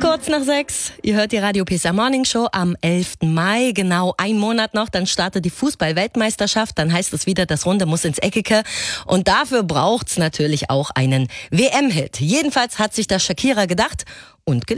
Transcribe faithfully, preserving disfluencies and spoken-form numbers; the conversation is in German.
Kurz nach sechs. Ihr hört die Radio Pisa Morning Show am elften Mai. Genau ein Monat noch, dann startet die Fußball-Weltmeisterschaft. Dann heißt es wieder, das Runde muss ins Eckige. Und dafür braucht's natürlich auch einen W M-Hit. Jedenfalls hat sich das Shakira gedacht und geliebt.